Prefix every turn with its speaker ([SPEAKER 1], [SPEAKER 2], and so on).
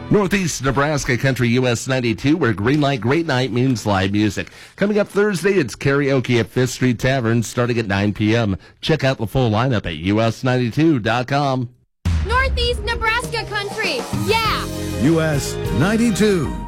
[SPEAKER 1] Northeast Nebraska Country US 92, where Green Light Great Night means live music. Coming up Thursday, it's karaoke at Fifth Street Tavern starting at 9 p.m. Check out the full lineup at us92.com.
[SPEAKER 2] Northeast Nebraska Country, yeah!
[SPEAKER 3] US 92.